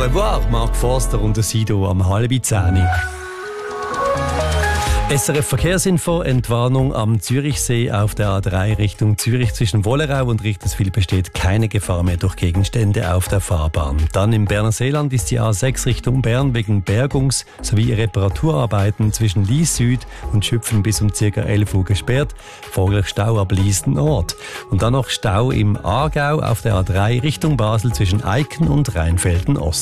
revoir, Mark Forster und der Sido am 9:30. SRF Verkehrsinfo, Entwarnung am Zürichsee auf der A3 Richtung Zürich zwischen Wollerau und Richterswil besteht keine Gefahr mehr durch Gegenstände auf der Fahrbahn. Dann im Berner Seeland ist die A6 Richtung Bern wegen Bergungs- sowie Reparaturarbeiten zwischen Lies Süd und Schüpfen bis um ca. 11 Uhr gesperrt, folglich Stau ab Liesden-Ort. Und dann noch Stau im Aargau auf der A3 Richtung Basel zwischen Eiken und Rheinfelden-Ost.